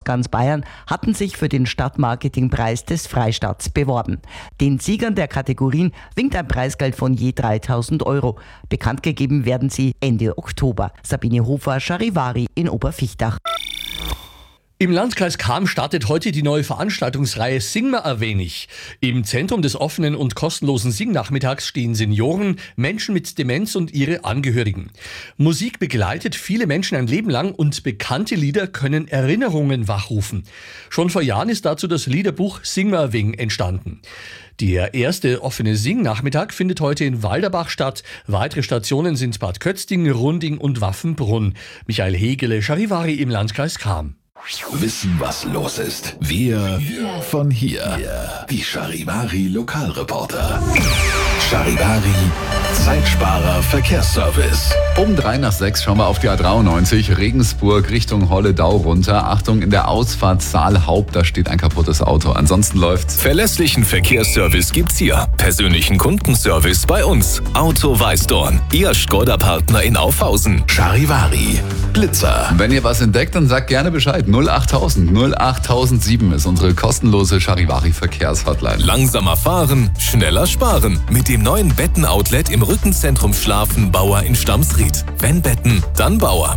ganz Bayern hatten sich für den Stadtmarketingpreis des Freistaats beworben. Den Siegern der Kategorien winkt ein Preisgeld von je 3.000 Euro. Bekannt gegeben werden sie Ende Oktober. Sabine Hofer, Charivari in Oberfichtach. Im Landkreis Cham startet heute die neue Veranstaltungsreihe Sing mal ein wenig. Im Zentrum des offenen und kostenlosen Singnachmittags stehen Senioren, Menschen mit Demenz und ihre Angehörigen. Musik begleitet viele Menschen ein Leben lang und bekannte Lieder können Erinnerungen wachrufen. Schon vor Jahren ist dazu das Liederbuch Sing mal ein wenig entstanden. Der erste offene Singnachmittag findet heute in Walderbach statt. Weitere Stationen sind Bad Kötzting, Runding und Waffenbrunn. Michael Hegele, Charivari im Landkreis Cham. Wissen, was los ist. Wir von hier. Die Charivari Lokalreporter. Charivari Zeitsparer Verkehrsservice. Um 5:03 schauen wir auf die A93 Regensburg Richtung Holledau runter. Achtung, in der Ausfahrt Saalhaupt, da steht ein kaputtes Auto. Ansonsten läuft's. Verlässlichen Verkehrsservice gibt's hier. Persönlichen Kundenservice bei uns. Auto Weißdorn. Ihr Škoda-Partner in Aufhausen. Charivari Blitzer. Wenn ihr was entdeckt, dann sagt gerne Bescheid. 08000 08007 ist unsere kostenlose Charivari Verkehrshotline. Langsamer fahren, schneller sparen. Mit dem neuen Betten-Outlet im Rückenzentrum Schlafen Bauer in Stamsried. Wenn Betten, dann Bauer.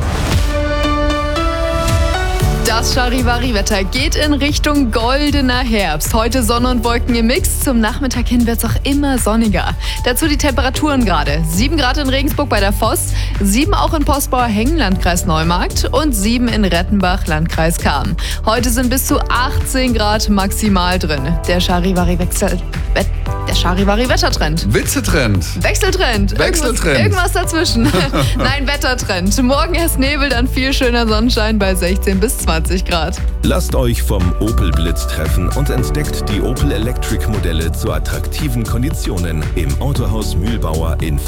Das Charivari-Wetter geht in Richtung goldener Herbst. Heute Sonne und Wolken im Mix. Zum Nachmittag hin wird es auch immer sonniger. Dazu die Temperaturen gerade. 7 Grad in Regensburg bei der Voss, 7 auch in Postbauer Hengen, Landkreis Neumarkt und 7 in Rettenbach, Landkreis Cham. Heute sind bis zu 18 Grad maximal drin. Der Charivari-Wettertrend. Witzetrend. Wechseltrend. Irgendwas dazwischen. Nein, Wettertrend. Morgen erst Nebel, dann viel schöner Sonnenschein bei 16 bis 20 Grad. Lasst euch vom Opel Blitz treffen und entdeckt die Opel Electric Modelle zu attraktiven Konditionen im Autohaus Mühlbauer in